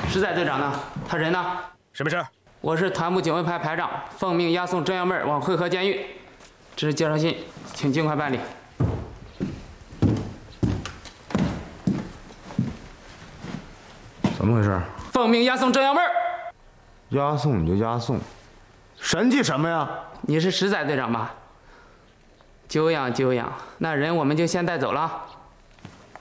实在队长呢？他人呢？ 什么事？ 我是团部警卫排排长，奉命押送郑幺妹往汇合监狱。这是介绍信，请尽快办理。 怎么回事？ 奉命押送郑幺妹。 押送你就押送，神气什么呀？ 你是实在队长吧？久仰久仰，那人我们就先带走了。